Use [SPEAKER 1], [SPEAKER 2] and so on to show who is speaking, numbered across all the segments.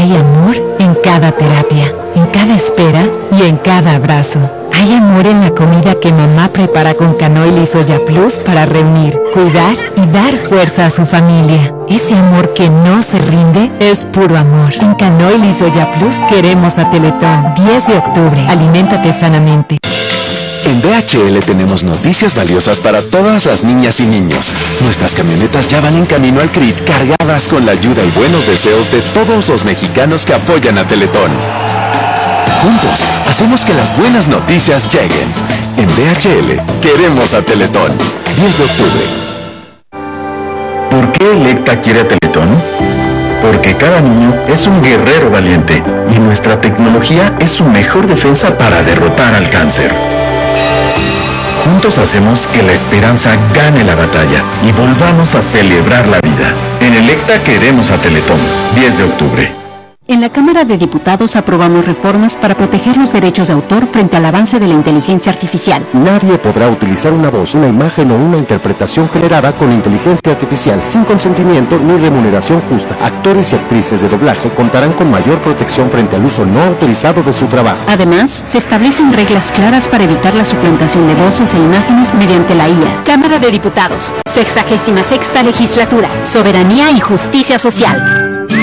[SPEAKER 1] Hay amor en cada terapia, en cada espera y en cada abrazo. Hay amor en la comida que mamá prepara con Canoil y Soya Plus para reunir, cuidar y dar fuerza a su familia. Ese amor que no se rinde es puro amor. En Canoil y Soya Plus queremos a Teletón. 10 de octubre. Aliméntate sanamente.
[SPEAKER 2] En DHL tenemos noticias valiosas para todas las niñas y niños. Nuestras camionetas ya van en camino al CRIT cargadas con la ayuda y buenos deseos de todos los mexicanos que apoyan a Teletón. Juntos, hacemos que las buenas noticias lleguen. En DHL, queremos a Teletón. 10 de octubre.
[SPEAKER 3] ¿Por qué Electa quiere a Teletón? Porque cada niño es un guerrero valiente y nuestra tecnología es su mejor defensa para derrotar al cáncer. Juntos hacemos que la esperanza gane la batalla y volvamos a celebrar la vida. En Electa queremos a Teletón. 10 de octubre.
[SPEAKER 4] En la Cámara de Diputados aprobamos reformas para proteger los derechos de autor frente al avance de la inteligencia artificial.
[SPEAKER 5] Nadie podrá utilizar una voz, una imagen o una interpretación generada con inteligencia artificial sin consentimiento ni remuneración justa. Actores y actrices de doblaje contarán con mayor protección frente al uso no autorizado de su trabajo.
[SPEAKER 4] Además, se establecen reglas claras para evitar la suplantación de voces e imágenes mediante la IA. Cámara de Diputados, 66ª Legislatura, Soberanía y Justicia Social.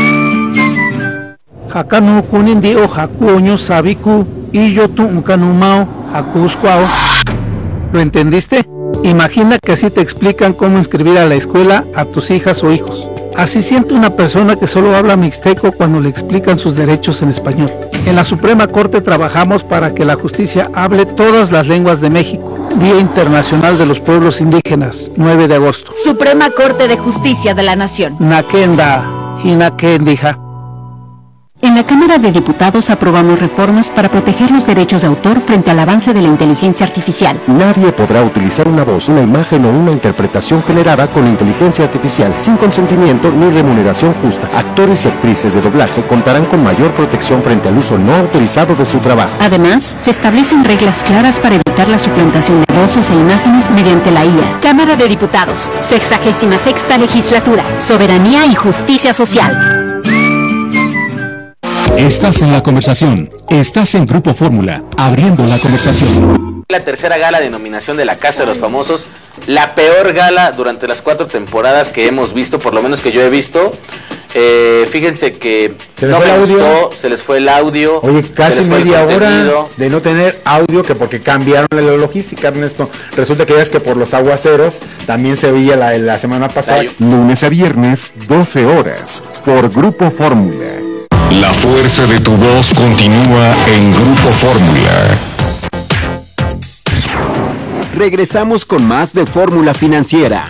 [SPEAKER 6] Hakanu kunindio hakuoño sabiku y yo tu mao hakuscuao. ¿Lo entendiste? Imagina que así te explican cómo inscribir a la escuela a tus hijas o hijos. Así siente una persona que solo habla mixteco cuando le explican sus derechos en español. En la Suprema Corte trabajamos para que la justicia hable todas las lenguas de México. Día Internacional de los Pueblos Indígenas, 9 de agosto.
[SPEAKER 7] Suprema Corte de Justicia de la Nación.
[SPEAKER 6] Nakenda, Hinakendija.
[SPEAKER 4] En la Cámara de Diputados aprobamos reformas para proteger los derechos de autor frente al avance de la inteligencia artificial.
[SPEAKER 5] Nadie podrá utilizar una voz, una imagen o una interpretación generada con inteligencia artificial sin consentimiento ni remuneración justa. Actores y actrices de doblaje contarán con mayor protección frente al uso no autorizado de su trabajo.
[SPEAKER 4] Además, se establecen reglas claras para evitar la suplantación de voces e imágenes mediante la IA. Cámara de Diputados, 66ª Legislatura, Soberanía y Justicia Social.
[SPEAKER 8] Estás en la conversación. Estás en Grupo Fórmula, abriendo la conversación.
[SPEAKER 9] La tercera gala de nominación de la Casa de los Famosos, la peor gala durante las 4 temporadas que hemos visto, por lo menos que yo he visto. Fíjense que no me gustó, se les fue el audio.
[SPEAKER 10] Oye, casi media hora de no tener audio, que porque cambiaron la logística, Ernesto. Resulta que ya es que por los aguaceros también se oía la semana pasada.
[SPEAKER 8] Lunes a viernes, 12 horas, por Grupo Fórmula.
[SPEAKER 11] La fuerza de tu voz continúa en Grupo Fórmula.
[SPEAKER 12] Regresamos con más de Fórmula Financiera.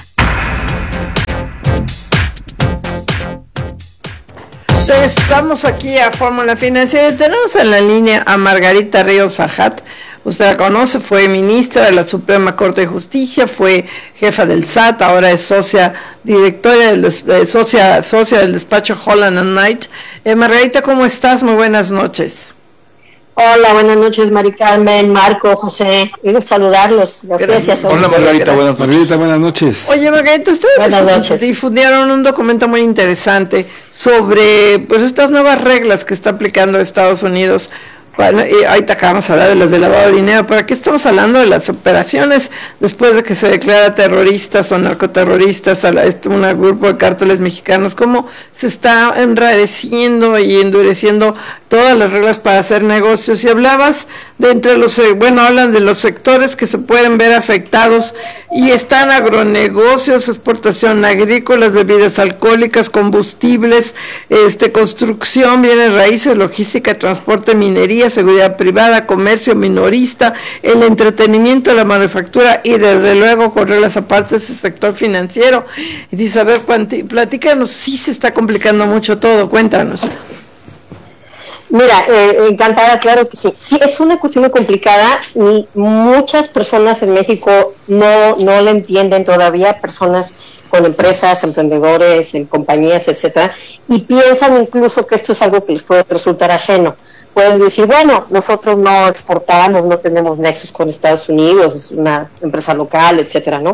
[SPEAKER 13] Estamos aquí a Fórmula Financiera. Tenemos en la línea a Margarita Ríos Farjat. Usted la conoce, fue ministra de la Suprema Corte de Justicia, fue jefa del SAT, ahora es socia directora, socia del despacho Holland & Knight. Margarita, ¿cómo estás? Muy buenas noches.
[SPEAKER 14] Hola, buenas noches, Mari Carmen, Marco, José. Quiero saludarlos. Gracias.
[SPEAKER 15] Hola, Margarita, buenas noches.
[SPEAKER 13] Oye, Margarita, ustedes difundieron un documento muy interesante sobre pues estas nuevas reglas que está aplicando Estados Unidos. Bueno, y ahorita acabamos de hablar de las de lavado de dinero, pero aquí estamos hablando de las operaciones después de que se declara terroristas o narcoterroristas a un grupo de cárteles mexicanos, cómo se está enrareciendo y endureciendo todas las reglas para hacer negocios. Y hablabas de hablan de los sectores que se pueden ver afectados y están agronegocios, exportación agrícola, bebidas alcohólicas, combustibles, construcción, bienes raíces, logística, transporte, minería, seguridad privada, comercio minorista, el entretenimiento, la manufactura y desde luego con reglas aparte ese sector financiero. Y dice, a ver, platícanos, sí se está complicando mucho todo, cuéntanos.
[SPEAKER 14] Mira, encantada, claro que sí. Sí, es una cuestión muy complicada y muchas personas en México no la entienden todavía, personas con empresas, emprendedores, en compañías, etcétera, y piensan incluso que esto es algo que les puede resultar ajeno. Pueden decir, bueno, nosotros no exportamos, no tenemos nexos con Estados Unidos, es una empresa local, etcétera, ¿no?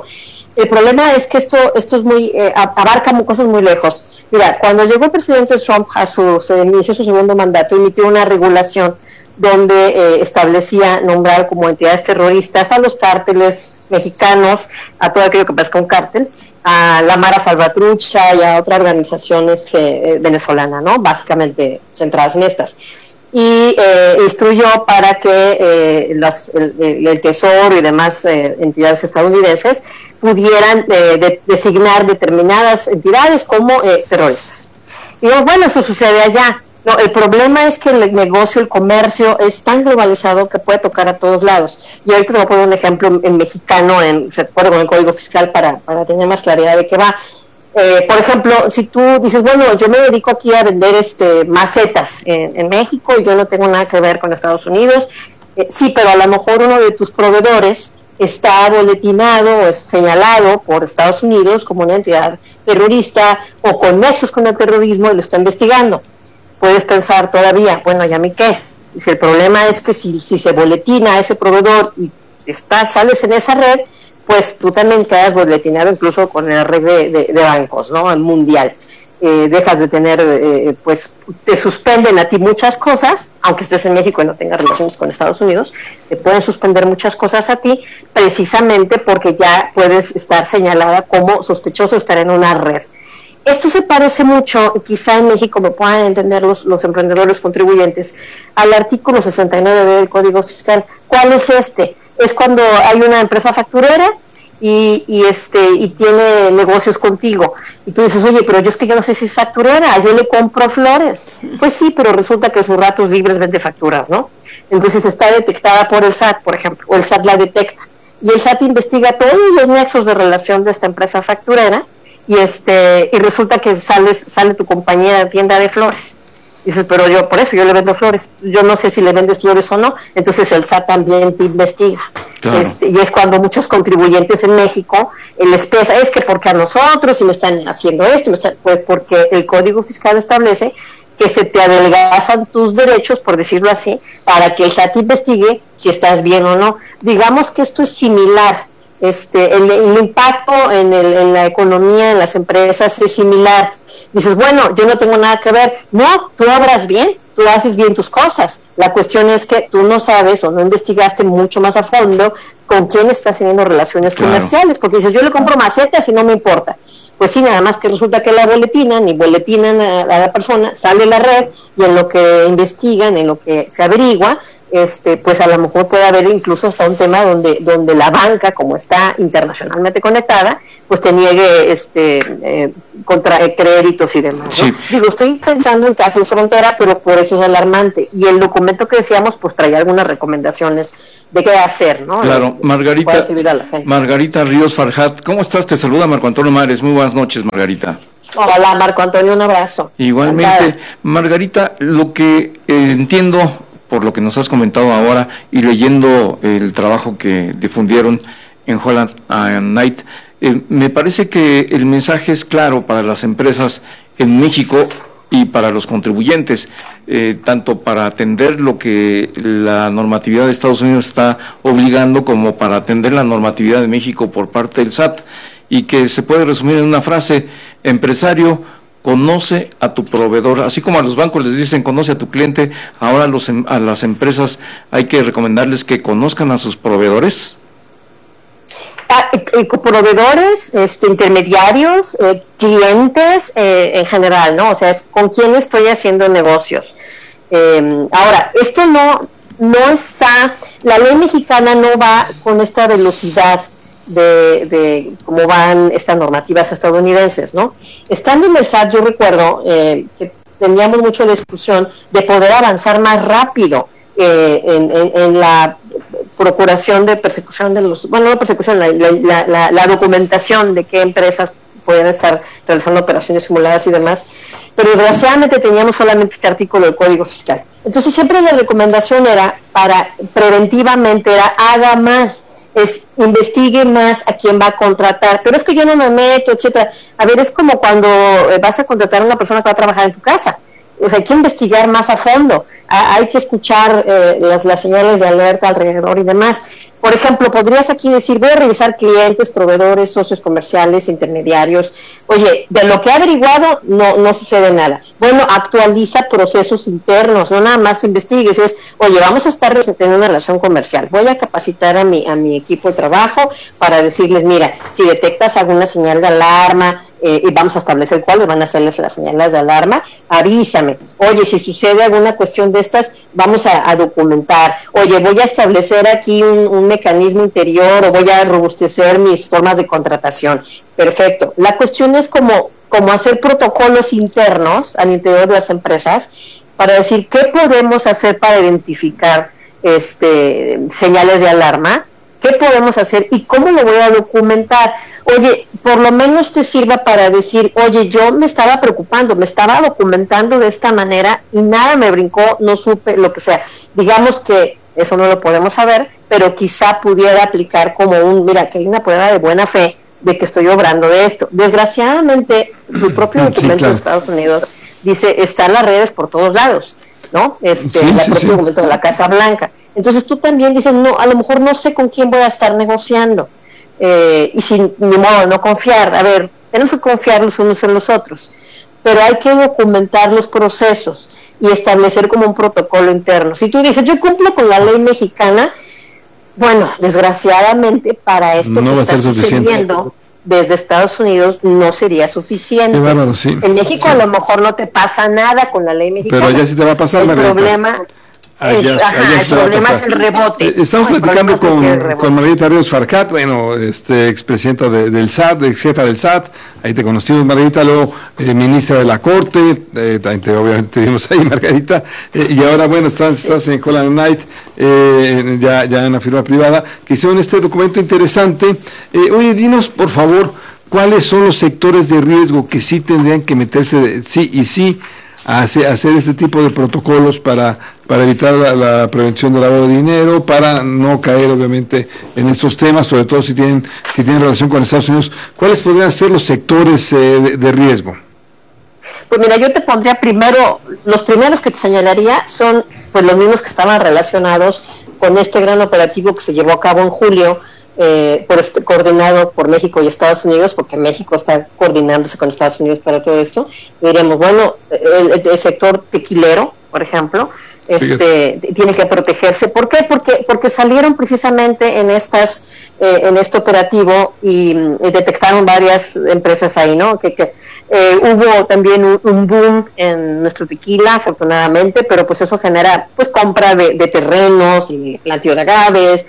[SPEAKER 14] El problema es que esto es muy, abarca cosas muy lejos. Mira, cuando llegó el presidente Trump inició su segundo mandato, emitió una regulación donde establecía nombrar como entidades terroristas a los cárteles mexicanos, a todo aquello que parezca un cártel, a la Mara Salvatrucha y a otra organización venezolana, ¿no? Básicamente centradas en estas. Y instruyó para que el Tesoro y demás entidades estadounidenses pudieran designar determinadas entidades como terroristas. Y bueno, eso sucede allá. No, el problema es que el negocio, el comercio es tan globalizado que puede tocar a todos lados. Y ahorita te voy a poner un ejemplo en mexicano, se acuerda con el Código Fiscal para tener más claridad de qué va. Por ejemplo, si tú dices, bueno, yo me dedico aquí a vender macetas en México y yo no tengo nada que ver con Estados Unidos, sí, pero a lo mejor uno de tus proveedores está boletinado o es señalado por Estados Unidos como una entidad terrorista o con nexos con el terrorismo y lo está investigando. Puedes pensar todavía, bueno, ¿y a mí qué? Y si el problema es que si se boletina a ese proveedor y sales en esa red, pues tú también quedas boletinado incluso con la red de bancos, ¿no? El mundial. Dejas de tener, pues te suspenden a ti muchas cosas, aunque estés en México y no tengas relaciones con Estados Unidos, te pueden suspender muchas cosas a ti, precisamente porque ya puedes estar señalada como sospechoso de estar en una red. Esto se parece mucho, quizá en México me puedan entender los emprendedores contribuyentes, al artículo 69 del Código Fiscal. ¿Cuál es este? Es cuando hay una empresa facturera y tiene negocios contigo. Y tú dices, oye, pero yo no sé si es facturera, yo le compro flores. Pues sí, pero resulta que sus ratos libres vende facturas, ¿no? Entonces está detectada por el SAT, por ejemplo, o el SAT la detecta. Y el SAT investiga todos los nexos de relación de esta empresa facturera y resulta que sale tu compañía de tienda de flores. Dices, pero por eso yo le vendo flores. Yo no sé si le vendes flores o no. Entonces el SAT también te investiga. Claro. Y es cuando muchos contribuyentes en México les pesa, es que porque a nosotros si me están haciendo esto, pues porque el Código Fiscal establece que se te adelgazan tus derechos, por decirlo así, para que el SAT investigue si estás bien o no. Digamos que esto es similar. El impacto en la economía, en las empresas es similar. Dices, bueno, yo no tengo nada que ver. No, tú obras bien, tú haces bien tus cosas. La cuestión es que tú no sabes o no investigaste mucho más a fondo con quién estás teniendo relaciones comerciales, porque dices, yo le compro macetas y no me importa. Pues sí, nada más que resulta que la boletinan a la persona, sale la red y en lo que investigan, en lo que se averigua, pues a lo mejor puede haber incluso hasta un tema donde la banca, como está internacionalmente conectada, pues te niegue contra créditos y demás, ¿no? Sí. Digo, estoy pensando en casos de frontera, pero por eso es alarmante. Y el documento que decíamos, pues traía algunas recomendaciones de qué hacer, ¿no?
[SPEAKER 15] Claro, Margarita Ríos Farjat, ¿cómo estás? Te saluda Marco Antonio Mares. Muy buenas noches, Margarita.
[SPEAKER 14] Hola, Marco Antonio, un abrazo.
[SPEAKER 15] Igualmente, encantada. Margarita, lo que entiendo por lo que nos has comentado ahora y leyendo el trabajo que difundieron en Holland Night, me parece que el mensaje es claro para las empresas en México y para los contribuyentes, tanto para atender lo que la normatividad de Estados Unidos está obligando como para atender la normatividad de México por parte del SAT, y que se puede resumir en una frase: empresario, conoce a tu proveedor. Así como a los bancos les dicen conoce a tu cliente, ahora a las empresas hay que recomendarles que conozcan a sus proveedores.
[SPEAKER 14] Proveedores, intermediarios, clientes en general, ¿no? O sea, es con quién estoy haciendo negocios. Ahora, esto no está, la ley mexicana no va con esta velocidad de cómo van estas normativas estadounidenses, ¿no? Estando en el SAT, yo recuerdo que teníamos mucho la discusión de poder avanzar más rápido en la procuración de persecución de los, bueno, no persecución, la documentación de qué empresas pueden estar realizando operaciones simuladas y demás, pero desgraciadamente teníamos solamente este artículo del Código Fiscal. Entonces siempre la recomendación era, preventivamente era, haga más, investigue más a quién va a contratar, pero es que yo no me meto, etcétera. A ver, es como cuando vas a contratar a una persona que va a trabajar en tu casa. o sea, hay que investigar más a fondo, hay que escuchar las señales de alerta alrededor y demás. Por ejemplo, podrías aquí decir, voy a revisar clientes, proveedores, socios comerciales, intermediarios. Oye, de lo que he averiguado no sucede nada. Bueno, actualiza procesos internos, no nada más investigues, oye, vamos a estar teniendo una relación comercial, voy a capacitar a mi equipo de trabajo para decirles, mira, si detectas alguna señal de alarma, y vamos a establecer cuáles van a ser las señales de alarma, avísame. Oye, si sucede alguna cuestión de estas, vamos a documentar. Oye, voy a establecer aquí un mecanismo interior o voy a robustecer mis formas de contratación. Perfecto. La cuestión es como hacer protocolos internos al interior de las empresas para decir qué podemos hacer para identificar señales de alarma, qué podemos hacer y cómo lo voy a documentar. Oye, por lo menos te sirva para decir, oye, yo me estaba preocupando, me estaba documentando de esta manera y nada me brincó, no supe, lo que sea. Digamos que eso no lo podemos saber, pero quizá pudiera aplicar como mira, que hay una prueba de buena fe de que estoy obrando de esto. Desgraciadamente, el propio documento de Estados Unidos dice, están las redes por todos lados, ¿no? Propio documento de la Casa Blanca. Entonces tú también dices, no, a lo mejor no sé con quién voy a estar negociando. Y sin ni modo no confiar. A ver, tenemos que confiar los unos en los otros, pero hay que documentar los procesos y establecer como un protocolo interno. Si tú dices, yo cumplo con la ley mexicana, bueno, desgraciadamente para esto
[SPEAKER 16] no
[SPEAKER 14] que
[SPEAKER 16] está
[SPEAKER 14] sucediendo desde Estados Unidos no sería suficiente.
[SPEAKER 16] Qué bárbaro, sí.
[SPEAKER 14] En México a lo mejor no te pasa nada con la ley mexicana.
[SPEAKER 16] Pero allá sí te va a pasar,
[SPEAKER 14] el
[SPEAKER 16] Margarita.
[SPEAKER 14] Problema... el problema es el rebote.
[SPEAKER 16] Estamos platicando con Margarita Ríos Farcat, bueno, expresidenta del SAT, ex jefa del SAT, ahí te conocimos, Margarita, luego ministra de la Corte, obviamente te vimos ahí, Margarita, y ahora, bueno, estás en Holland Knight, ya en una firma privada, que hicieron este documento interesante. Oye, dinos, por favor, ¿cuáles son los sectores de riesgo que sí tendrían que meterse, a hacer este tipo de protocolos para evitar la prevención del lavado de dinero, para no caer obviamente en estos temas, sobre todo si tienen relación con Estados Unidos? ¿Cuáles podrían ser los sectores de riesgo?
[SPEAKER 14] Pues mira, yo te pondría los primeros que te señalaría son pues los mismos que estaban relacionados con este gran operativo que se llevó a cabo en julio, coordinado por México y Estados Unidos, porque México está coordinándose con Estados Unidos para todo esto. Y diríamos, bueno, el sector tequilero, por ejemplo, tiene que protegerse. ¿Por qué? Porque salieron precisamente en este operativo y detectaron varias empresas ahí, ¿no? Que hubo también un boom en nuestro tequila, afortunadamente, pero pues eso genera pues compra de terrenos y planteo de agaves,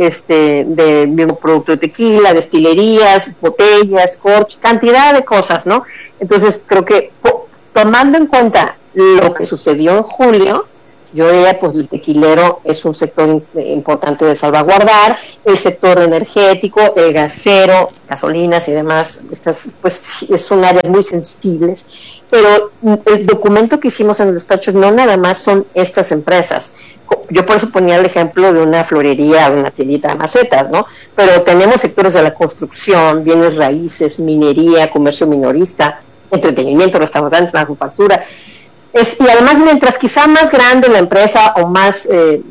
[SPEAKER 14] de mismo producto de tequila, destilerías, botellas, corchos, cantidad de cosas, ¿no? Entonces creo que tomando en cuenta lo que sucedió en julio, yo diría, pues el tequilero es un sector importante de salvaguardar, el sector energético, el gasero, gasolinas y demás, estas pues son áreas muy sensibles, pero el documento que hicimos en el despacho no nada más son estas empresas. Yo por eso ponía el ejemplo de una florería, de una tiendita de macetas, ¿no? Pero tenemos sectores de la construcción, bienes raíces, minería, comercio minorista, entretenimiento, restaurantes, manufactura. Y además, mientras quizá más grande la empresa o más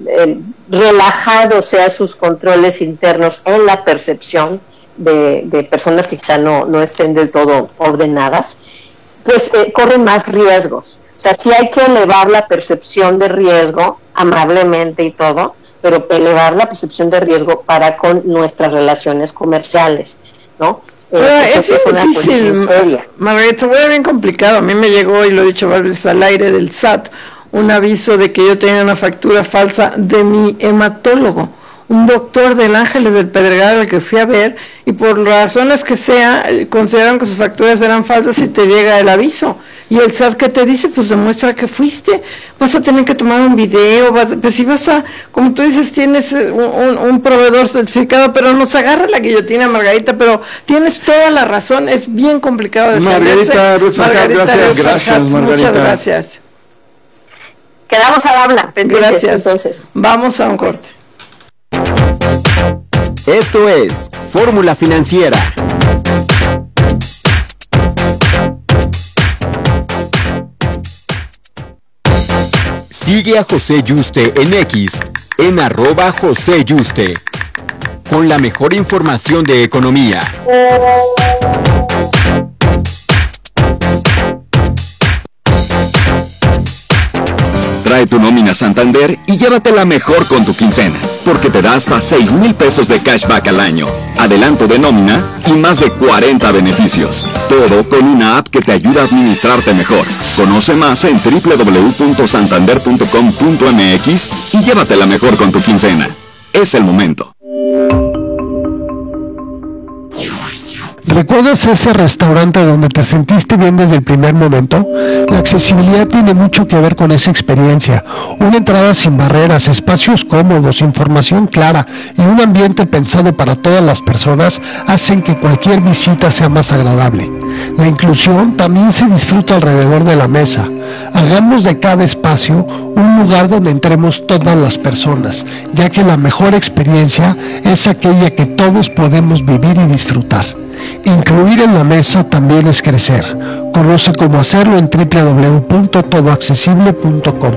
[SPEAKER 14] relajado sean sus controles internos en la percepción de personas que quizá no estén del todo ordenadas, pues corren más riesgos. O sea, sí hay que elevar la percepción de riesgo amablemente y todo, pero elevar la percepción de riesgo para con nuestras relaciones comerciales, ¿no?
[SPEAKER 13] Es difícil, Margarita, se bien complicado. A mí me llegó, y lo he dicho varias veces al aire del SAT, un aviso de que yo tenía una factura falsa de mi hematólogo, un doctor del Ángeles del Pedregal al que fui a ver, y por razones que sea, consideraron que sus facturas eran falsas y te llega el aviso. Y el SAT que te dice, pues demuestra que fuiste, vas a tener que tomar un video, pues si vas como tú dices, tienes un proveedor certificado, pero nos agarra la guillotina, Margarita, pero tienes toda la razón, es bien complicado defenderse.
[SPEAKER 16] Margarita, gracias, Margarita.
[SPEAKER 13] Muchas gracias.
[SPEAKER 14] Quedamos al habla, pendientes.
[SPEAKER 13] Gracias.
[SPEAKER 14] Entonces.
[SPEAKER 13] Vamos a un corte.
[SPEAKER 12] Esto es Fórmula Financiera. Sigue a José Yuste en X, en @JoséYuste, con la mejor información de economía.
[SPEAKER 2] Trae tu nómina Santander y llévatela mejor con tu quincena, porque te da hasta 6,000 pesos de cashback al año, adelanto de nómina y más de 40 beneficios. Todo con una app que te ayuda a administrarte mejor. Conoce más en www.santander.com.mx y llévatela mejor con tu quincena. Es el momento.
[SPEAKER 17] ¿Recuerdas ese restaurante donde te sentiste bien desde el primer momento? La accesibilidad tiene mucho que ver con esa experiencia. Una entrada sin barreras, espacios cómodos, información clara y un ambiente pensado para todas las personas hacen que cualquier visita sea más agradable. La inclusión también se disfruta alrededor de la mesa. Hagamos de cada espacio un lugar donde entremos todas las personas, ya que la mejor experiencia es aquella que todos podemos vivir y disfrutar. Incluir en la mesa también es crecer. Conoce cómo hacerlo en www.todoaccesible.com.